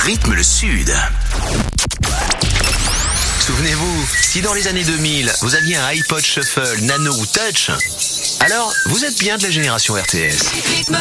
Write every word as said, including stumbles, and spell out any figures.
rythme le Sud. Souvenez-vous, si dans les années deux mille, vous aviez un iPod Shuffle, Nano ou Touch, alors vous êtes bien de la génération R T S.